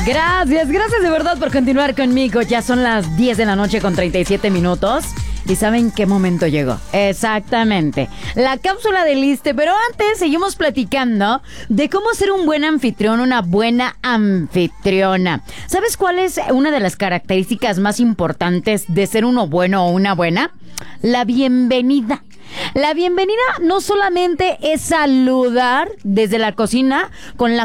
Gracias de verdad por continuar conmigo. Ya son las 10 de la noche con 37 minutos. ¿Y saben qué momento llegó? Exactamente. La cápsula del Issste. Pero antes seguimos platicando de cómo ser un buen anfitrión, una buena anfitriona. ¿Sabes cuál es una de las características más importantes de ser uno bueno o una buena? La bienvenida. La bienvenida no solamente es saludar desde la cocina con la